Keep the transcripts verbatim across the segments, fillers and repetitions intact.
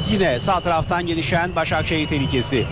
Yine sağ taraftan gelişen Başakşehir tehlikesi.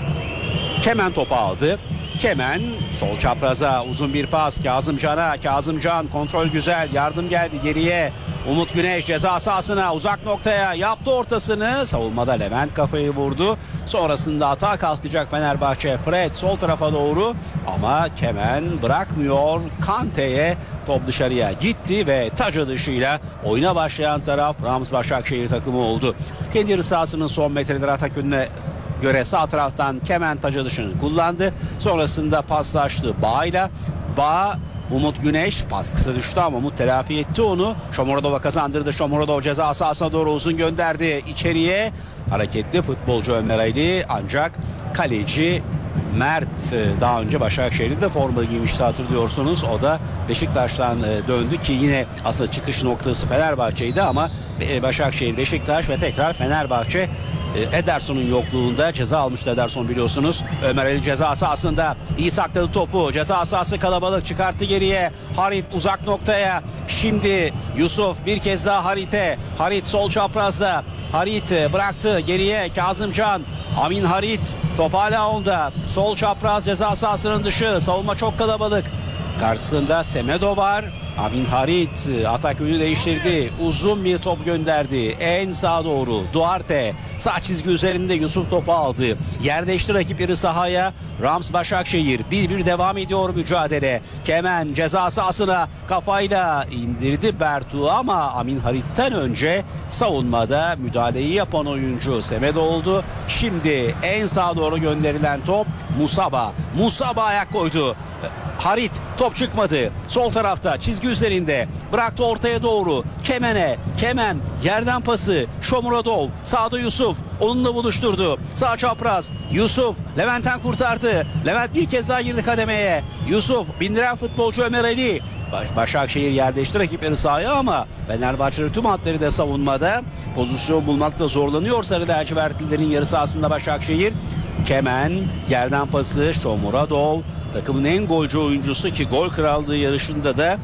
Kemen topu aldı. Kemen sol çapraza uzun bir pas Kazımcan'a. Kazımcan kontrol güzel, yardım geldi geriye. Umut Güneş ceza sahasına, uzak noktaya yaptı ortasını. Savunmada Levent kafayı vurdu. Sonrasında atağa kalkacak Fenerbahçe. Fred sol tarafa doğru ama Kemen bırakmıyor. Kante'ye top dışarıya gitti ve taca dışıyla oyuna başlayan taraf Rams Başakşehir takımı oldu. Kendi yarı sahasının son metreleri atak önüne göre sağ taraftan Kemen taca dışını kullandı. Sonrasında paslaştı Bağ'yla. Bağ, Umut Güneş pas kısa düştü ama Umut telafi etti onu. Shomurodov'a kazandırdı. Shomurodov ceza sahasına doğru uzun gönderdi. İçeriye hareketli futbolcu Ömer Ali, ancak kaleci Mert daha önce Başakşehir'de forma giymişti, hatırlıyorsunuz. O da Beşiktaş'tan döndü ki yine aslında çıkış noktası Fenerbahçe'ydi ama Başakşehir, Beşiktaş ve tekrar Fenerbahçe. Ederson'un yokluğunda ceza almıştı Ederson, biliyorsunuz. Ömer Ali ceza sahasında iyi sakladı topu. Ceza sahası kalabalık, çıkarttı geriye. Harit uzak noktaya. Şimdi Yusuf bir kez daha Harit'e. Harit sol çaprazda. Harit bıraktı geriye. Kazımcan. Amin Harit. Top hala onda. Sol çapraz ceza sahasının dışı. Savunma çok kalabalık. Karşısında Semedo var. Amin Harit atak yönü değiştirdi. Uzun bir top gönderdi. En sağa doğru. Duarte sağ çizgi üzerinde Yusuf topu aldı. Yer değişti rakip yarı sahaya. Rams Başakşehir bir bir devam ediyor mücadele. Kemen ceza sahasına kafayla indirdi Bertu ama Amin Harit'ten önce savunmada müdahaleyi yapan oyuncu Semedo oldu. Şimdi en sağa doğru gönderilen top Musaba. Musaba ayak koydu. Harit top çıkmadı. Sol tarafta çizgi üzerinde. Bıraktı ortaya doğru. Kemen'e. Kemen yerden pası. Shomurodov. Sağda Yusuf. Onunla buluşturdu. Sağ çapraz. Yusuf. Levent'ten kurtardı. Levent bir kez daha girdi kademeye. Yusuf. Bindiren futbolcu Ömer Ali. Baş, Başakşehir yer değişti rakipleri sahaya ama Fenerbahçe'nin tüm hatları da savunmada. Pozisyon bulmakta zorlanıyor Sarı lacivertlilerin yarı sahasında Başakşehir. Kemen yerden pası. Shomurodov. Takımın en golcü oyuncusu ki gol krallığı yarışında da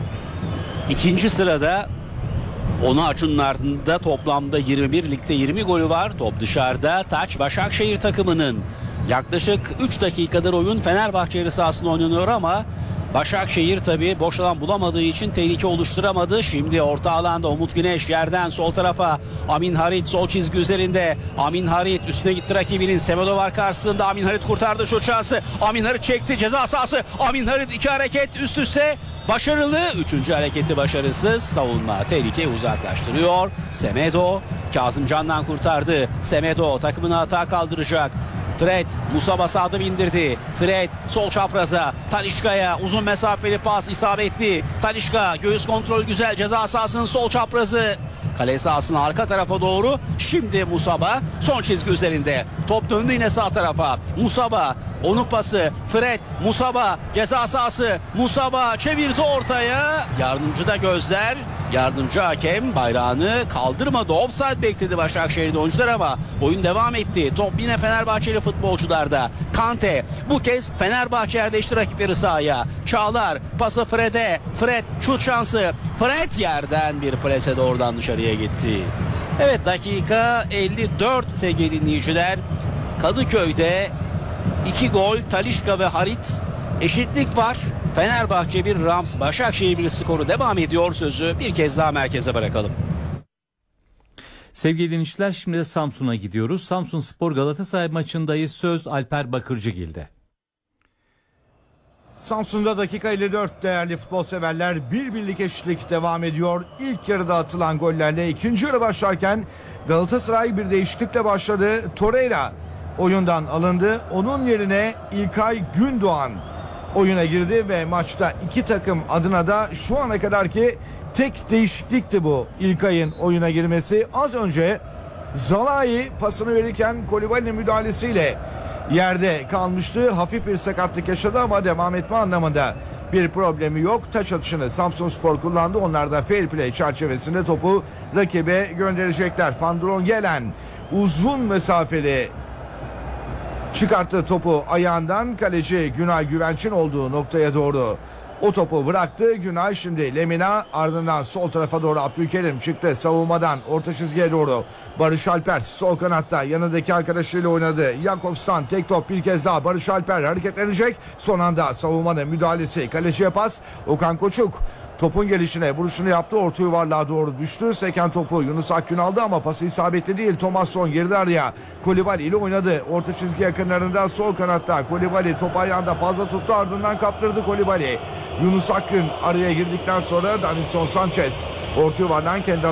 ikinci sırada. Onu Acun'un ardında toplamda yirmi bir, ligde yirmi golü var. Top dışarıda. Taç Başakşehir takımının. Yaklaşık üç dakikadır oyun Fenerbahçe yarı sahasında oynanıyor ama Başakşehir tabii boş alan bulamadığı için tehlike oluşturamadı. Şimdi orta alanda Umut Güneş yerden sol tarafa. Amin Harit sol çizgi üzerinde. Amin Harit üstüne gitti rakibinin. Semedo var karşısında. Amin Harit kurtardı şu şansı. Amin Harit çekti ceza sahası. Amin Harit iki hareket üst üste başarılı. Üçüncü hareketi başarısız. Savunma tehlikeyi uzaklaştırıyor. Semedo Kazımcan'dan kurtardı. Semedo takımını hata kaldıracak. Fred Musaba sağda bindirdi. Fred sol çapraza. Talişka'ya uzun mesafeli pas isabetli. Talişka göğüs kontrol güzel. Ceza sahasının sol çaprazı. Kale sahasının arka tarafa doğru. Şimdi Musaba son çizgi üzerinde. Top döndü yine sağ tarafa. Musaba onun pası. Fred Musaba ceza sahası. Musaba çevirdi ortaya. Yardımcıda gözler. Yardımcı hakem bayrağını kaldırmadı. Offside bekledi Başakşehir'de oyuncular ama oyun devam etti. Top yine Fenerbahçeli futbolcularda. Kante bu kez Fenerbahçe yerleşti rakipleri sahaya. Çağlar pası Fred'e. Fred şut şansı. Fred yerden bir plase de oradan dışarıya gitti. Evet, dakika elli dört sevgili dinleyiciler. Kadıköy'de iki gol Talişka ve Harit. Eşitlik var. Fenerbahçe bir, Rams Başakşehir bir skoru devam ediyor. Sözü bir kez daha merkeze bırakalım. Sevgili dinleyiciler, şimdi de Samsun'a gidiyoruz. Samsunspor Galatasaray maçındayız. Söz Alper Bakırcıgil'de. Samsun'da dakika elli dört değerli futbol severler. Bir birlik eşitlik devam ediyor. İlk yarıda atılan gollerle ikinci yarı başlarken Galatasaray bir değişiklikle başladı. Torreira oyundan alındı. Onun yerine İlkay Gündoğan oyuna girdi ve maçta iki takım adına da şu ana kadarki tek değişiklikti bu İlkay'ın oyuna girmesi. Az önce Zalai pasını verirken Kolibali'nin müdahalesiyle yerde kalmıştı. Hafif bir sakatlık yaşadı ama devam etme anlamında bir problemi yok. Taç atışını Samsunspor kullandı. Onlar da fair play çerçevesinde topu rakibe gönderecekler. Van Drongelen uzun mesafeli çıkarttı topu ayağından, kaleci Günay Güvenç'in olduğu noktaya doğru O topu bıraktı Günay, şimdi Lemina, ardından sol tarafa doğru Abdülkerim çıktı savunmadan orta çizgiye doğru. Barış Alper sol kanatta yanındaki arkadaşıyla oynadı. Jakobs'tan tek top bir kez daha. Barış Alper hareketlenecek. Son anda savunmanın müdahalesi, kaleciye pas. Okan Koçuk topun gelişine vuruşunu yaptı. Orta yuvarlığa doğru düştü. Seken topu Yunus Akgün aldı ama pası isabetli değil. Thomasson girdi araya. Kolibali ile oynadı. Orta çizgi yakınlarında sol kanatta. Kolibali top ayağında fazla tuttu. Ardından kaptırdı Kolibali. Yunus Akgün araya girdikten sonra Davinson Sanchez orta yuvardan kendi